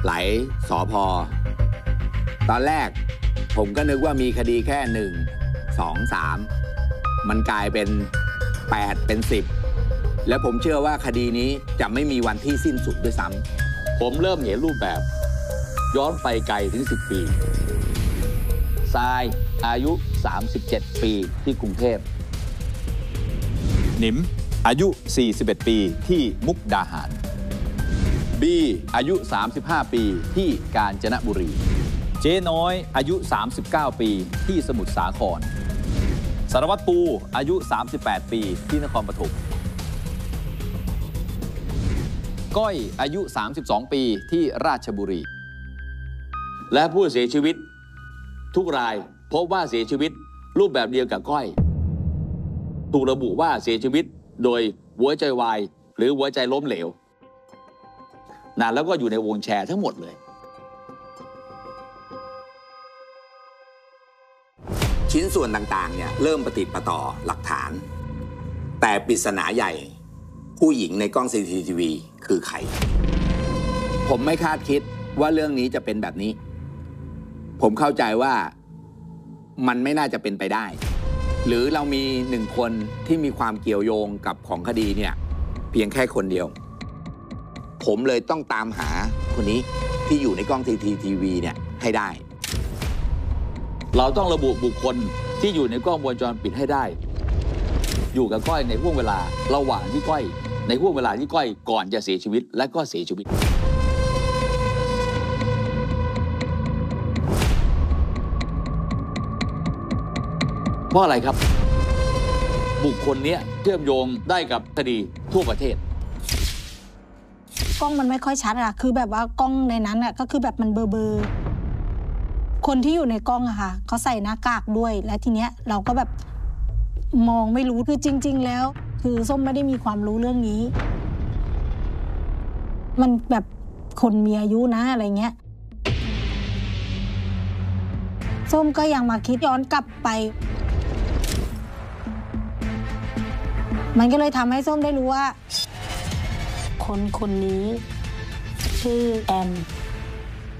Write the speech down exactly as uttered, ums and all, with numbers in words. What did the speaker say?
หลายสพตอนแรกผมก็นึกว่ามีคดีแค่หนึ่งสองสามมันกลายเป็นแปดเป็นสิบและผมเชื่อว่าคดีนี้จะไม่มีวันที่สิ้นสุดด้วยซ้ำผมเริ่มเห็นรูปแบบย้อนไปไกลถึงสิบปีทรายอายุสามสิบเจ็ดปีที่กรุงเทพหนิมอายุสี่สิบเอ็ดปีที่มุกดาหารบีอายุสามสิบห้าปีที่กาญจนบุรีเจ๊น้อยอายุสามสิบเก้าปีที่สมุทรสาครสารวัตรปูอายุสามสิบแปดปีที่นครปฐมก้อยอายุสามสิบสองปีที่ราชบุรีและผู้เสียชีวิตทุกรายพบว่าเสียชีวิตรูปแบบเดียวกับก้อยถูกระบุว่าเสียชีวิตโดยหัวใจวายหรือหัวใจล้มเหลวนะแล้วก็อยู่ในวงแชร์ทั้งหมดเลยชิ้นส่วนต่างๆเนี่ยเริ่มประติดประต่อหลักฐานแต่ปริศนาใหญ่ผู้หญิงในกล้อง ซี ซี ที วี คือใครผมไม่คาดคิดว่าเรื่องนี้จะเป็นแบบนี้ผมเข้าใจว่ามันไม่น่าจะเป็นไปได้หรือเรามีหนึ่งคนที่มีความเกี่ยวโยงกับของคดีเนี่ยเพียงแค่คนเดียวผมเลยต้องตามหาคนนี้ที่อยู่ในกล้อง ซี ซี ที วี เนี่ยให้ได้เราต้องระบุบุคคลที่อยู่ในกล้องวงจรปิดให้ได้อยู่กับก้อยในห่วงเวลาระหว่างที่ก้อยในห่วงเวลาที่ก้อยก่อนจะเสียชีวิตและก็เสียชีวิตเพราะอะไรครับบุคคลนี้เชื่อมโยงได้กับคดีทั่วประเทศกล้องมันไม่ค่อยชัดอะคือแบบว่ากล้องในนั้นอะก็คือแบบมันเบลอๆคนที่อยู่ในกล้องอะค่ะเขาใส่หน้ากากด้วยและทีเนี้ยเราก็แบบมองไม่รู้คือจริงๆแล้วคือส้มไม่ได้มีความรู้เรื่องนี้มันแบบคนมีอายุนะอะไรเงี้ยส้มก็ยังมาคิดย้อนกลับไปมันก็เลยทำให้ส้มได้รู้ว่าคนคนนี้ชื่อแอม